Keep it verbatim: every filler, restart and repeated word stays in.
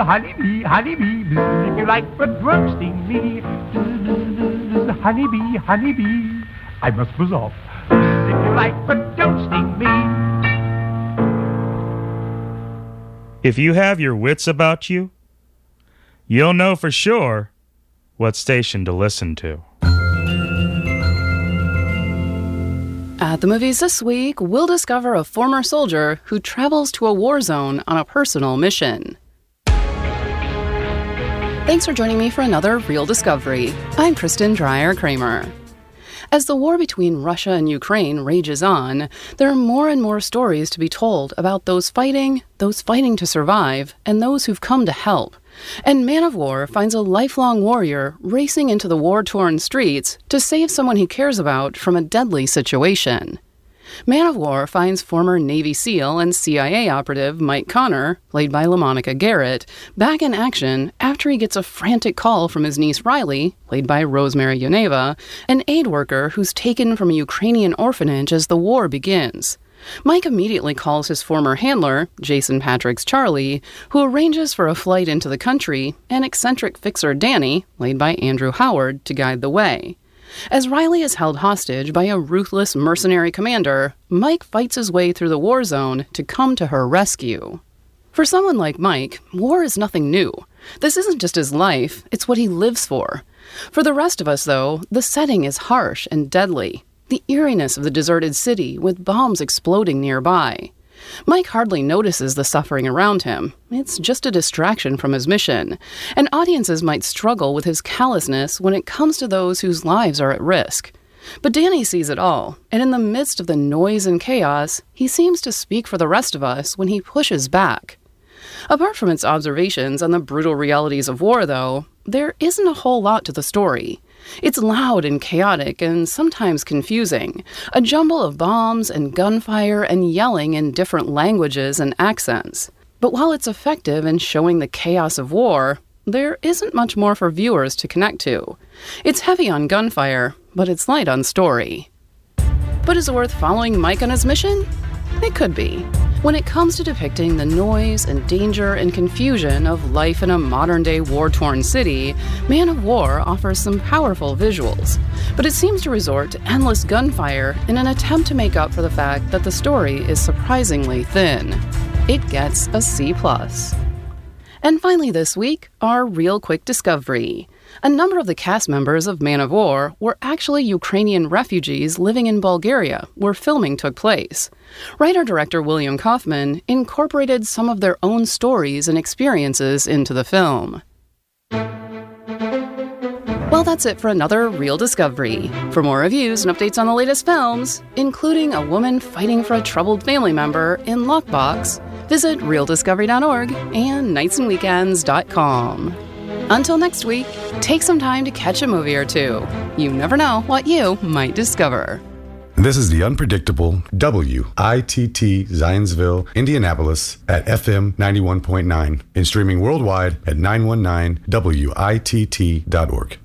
Honeybee, honeybee, if you like but don't sting me. Honeybee, honeybee, I must buzz off. If you like but don't sting me. If you have your wits about you, you'll know for sure what station to listen to. At the movies this week, we'll discover a former soldier who travels to a war zone on a personal mission. Thanks for joining me for another Real Discovery. I'm Kristen Dreyer-Kramer. As the war between Russia and Ukraine rages on, there are more and more stories to be told about those fighting, those fighting to survive, and those who've come to help. And Man of War finds a lifelong warrior racing into the war-torn streets to save someone he cares about from a deadly situation. Man of War finds former Navy SEAL and C I A operative Mike Connor, played by LaMonica Garrett, back in action after he gets a frantic call from his niece Riley, played by Rosemary Yoneva, an aid worker who's taken from a Ukrainian orphanage as the war begins. Mike immediately calls his former handler, Jason Patrick's Charlie, who arranges for a flight into the country, and eccentric fixer Danny, played by Andrew Howard, to guide the way. As Riley is held hostage by a ruthless mercenary commander, Mike fights his way through the war zone to come to her rescue. For someone like Mike, war is nothing new. This isn't just his life, it's what he lives for. For the rest of us, though, the setting is harsh and deadly. The eeriness of the deserted city with bombs exploding nearby. Mike hardly notices the suffering around him. It's just a distraction from his mission, and audiences might struggle with his callousness when it comes to those whose lives are at risk. But Danny sees it all, and in the midst of the noise and chaos, he seems to speak for the rest of us when he pushes back. Apart from its observations on the brutal realities of war, though, there isn't a whole lot to the story. It's loud and chaotic and sometimes confusing, a jumble of bombs and gunfire and yelling in different languages and accents. But while it's effective in showing the chaos of war, there isn't much more for viewers to connect to. It's heavy on gunfire, but it's light on story. But is it worth following Mike on his mission? It could be. When it comes to depicting the noise and danger and confusion of life in a modern-day war-torn city, Man of War offers some powerful visuals. But it seems to resort to endless gunfire in an attempt to make up for the fact that the story is surprisingly thin. It gets a C plus. And finally this week, our Real Quick Discovery. A number of the cast members of Man of War were actually Ukrainian refugees living in Bulgaria, where filming took place. Writer-director William Kaufman incorporated some of their own stories and experiences into the film. Well, that's it for another Real Discovery. For more reviews and updates on the latest films, including a woman fighting for a troubled family member in Lockbox, visit real discovery dot org and nights and weekends dot com. Until next week, take some time to catch a movie or two. You never know what you might discover. This is the unpredictable W I T T Zionsville, Indianapolis at F M ninety-one point nine and streaming worldwide at nine one nine W I T T dot org.